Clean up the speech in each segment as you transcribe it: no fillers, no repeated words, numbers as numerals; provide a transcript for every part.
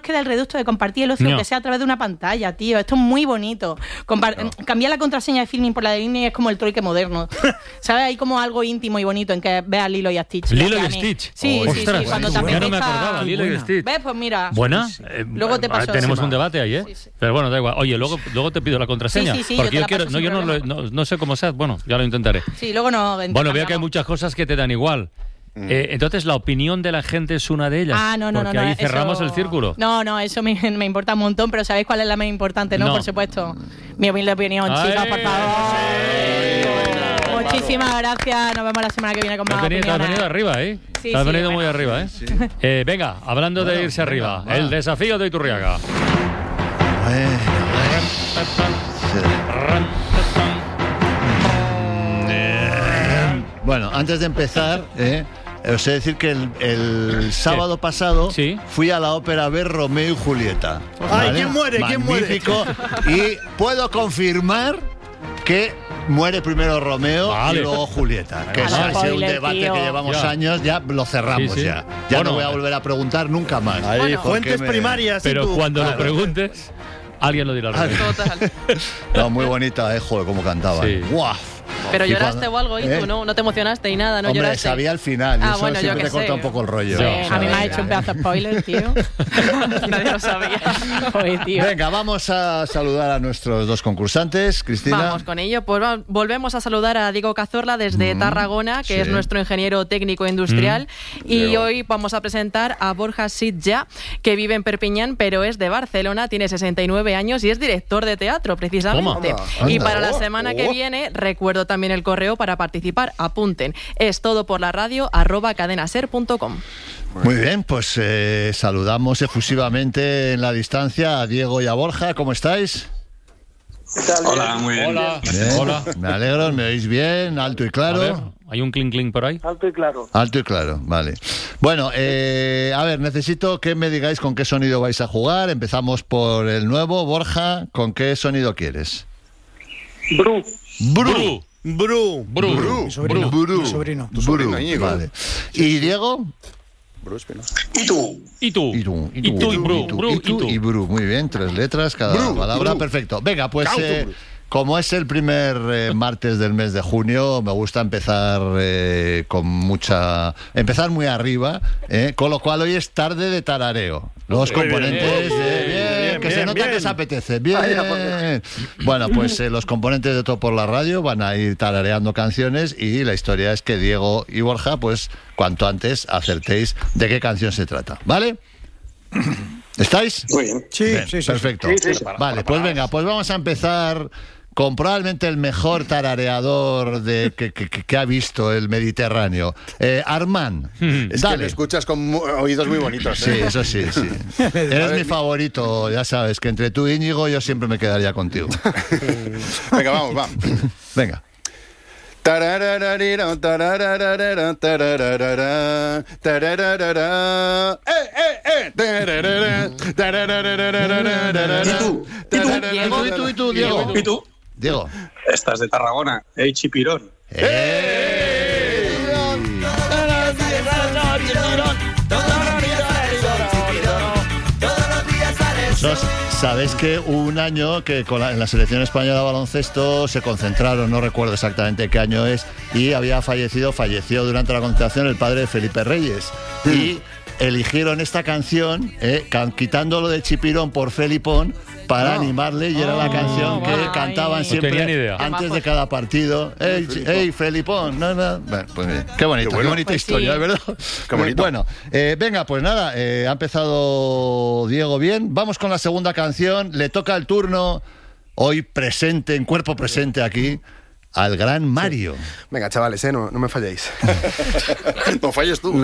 queda el reducto de compartir el ocio, aunque sea a través de una pantalla, tío. Esto es muy bonito. Cambiar la contraseña de Filmin por la de Disney es como el trueque moderno. ¿Sabes? Hay como algo íntimo y bonito en que veas Lilo y Stitch. Lilo y Stitch. Sí, ostras, sí, cuando te ya no me apetezca... acordaba, Lilo y Stitch. ¿Ves? Pues mira. ¿Buena? Luego te paso. Tenemos un debate ahí, ¿eh? Sí. Pero bueno, da igual. Oye, luego te pido la contraseña. Sí, porque yo quiero... no sé cómo sea. Bueno, ya lo intentaré. Sí, luego no... Bueno, veo que hay muchas cosas que te dan igual. Entonces, ¿la opinión de la gente es una de ellas? No. Porque ahí cerramos eso... el círculo. No, eso me importa un montón, pero ¿sabéis cuál es la más importante? No, por supuesto. Mi humilde opinión, chicas, por favor. Muchísimas gracias. Nos vemos la semana que viene con más opiniones. Te has venido arriba, ¿eh? Sí, te has venido muy bueno. arriba, ¿eh? Sí. Venga, hablando de irse arriba, el desafío de Iturriaga. Bueno, antes de empezar, os he de decir que el sábado pasado fui a la ópera a ver Romeo y Julieta. ¡Ay, quién muere! Magnífico. Y puedo confirmar que muere primero Romeo y luego Julieta. Que es un debate que llevamos años, ya lo cerramos ya. Ya no voy a volver a preguntar nunca más. Fuentes primarias. Pero cuando lo preguntes, alguien lo dirá. Total. No, muy bonita, joder, cómo cantaba. ¡Guau! Pero lloraste o algo, y tú no te emocionaste y nada, no Hombre, lloraste. sabía al final, y eso bueno, siempre yo te corta un poco el rollo. Sí, a mí me ha hecho un pedazo de spoiler, tío. Nadie lo sabía. Joder, tío. Venga, vamos a saludar a nuestros dos concursantes. Cristina. Vamos con ello. Pues volvemos a saludar a Diego Cazorla desde Tarragona, que es nuestro ingeniero técnico industrial. Y hoy vamos a presentar a Borja Sitja, que vive en Perpiñán, pero es de Barcelona, tiene 69 años y es director de teatro, precisamente. Y para la semana que viene, recuerdo también el correo para participar. Apunten. Es todo por la radio @cadenaser.com. Muy bien, pues saludamos efusivamente en la distancia a Diego y a Borja. ¿Cómo estáis? Hola, muy bien. Hola. Me alegro, ¿me oís bien? ¿Alto y claro? A ver, ¿hay un clink por ahí? Alto y claro. Alto y claro, vale. Bueno, a ver, necesito que me digáis con qué sonido vais a jugar. Empezamos por el nuevo. Borja, ¿con qué sonido quieres? Bru. Mi sobrino. Tu sobrino Íñigo. Vale. ¿Y Diego? Y tú. Y Bru. Muy bien, 3 letras cada palabra. Perfecto. Venga, pues como es el primer martes del mes de junio, me gusta empezar empezar muy arriba, con lo cual hoy es tarde de tarareo. Los componentes que se nota que se apetece. Bien. Bueno, pues los componentes de Todo por la Radio van a ir tarareando canciones y la historia es que Diego y Borja, pues cuanto antes acertéis de qué canción se trata, ¿vale? ¿Estáis? Muy bien. Sí, bien, perfecto. Sí. Vale, pues venga, pues vamos a empezar con probablemente el mejor tarareador que ha visto el Mediterráneo. Armand, es dale. que me escuchas con oídos muy bonitos. Sí, eso sí. Eres mi favorito, ya sabes, que entre tú y Íñigo yo siempre me quedaría contigo. Venga, vamos. Venga. ¿Y tú, Diego? ¿Y tú? Diego. Estás de Tarragona. Chipirón. Sabéis que hubo un año que en la selección española de baloncesto se concentraron, no recuerdo exactamente qué año es, y falleció durante la concentración el padre de Felipe Reyes. Y eligieron esta canción, quitándolo de Chipirón por Felipón, para animarle, y era la canción que cantaban siempre antes de cada partido. ¡Ey, Felipón! Bueno, pues bien. Qué bonita historia, ¿verdad? Qué bonito. Bueno, venga, pues nada, ha empezado Diego bien. Vamos con la segunda canción. Le toca el turno, hoy presente, en cuerpo presente aquí, al gran Mario. Sí. Venga, chavales, no me falléis. No falles tú.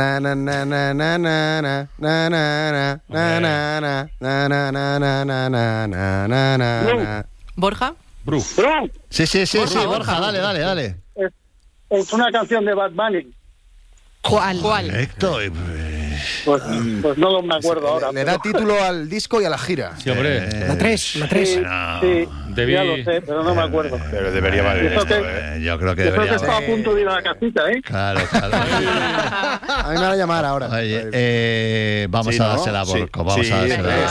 ¿Borja? Bru. Sí, Borja, dale. Es una canción de Bad Bunny. ¿Cuál? Correcto. Pues no me acuerdo ahora. Le da título al disco y a la gira. Sí, hombre. La 3. Sí, ya lo sé, pero no me acuerdo. Pero debería valer esto, Yo creo que Yo creo debería. que estaba a punto de ir a la casita, Claro. A mí me van a llamar ahora. Oye, vamos a dársela a Borco. Vamos a dársela.